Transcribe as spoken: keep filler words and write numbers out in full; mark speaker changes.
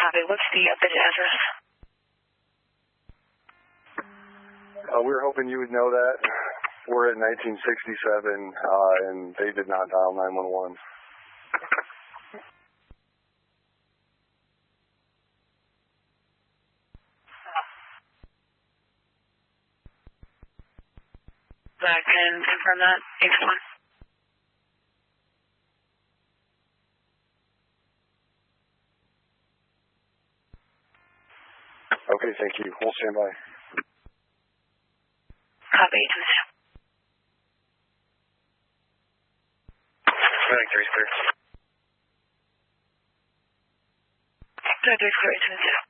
Speaker 1: Copy. What's the updated address?
Speaker 2: Uh, we were hoping you would know that. We're at nineteen sixty-seven, uh, and they did not dial nine one one.
Speaker 1: I can confirm that. eight one.
Speaker 2: Okay, thank you. We'll stand by.
Speaker 1: Copy. two two.
Speaker 2: three six.
Speaker 1: three three two two.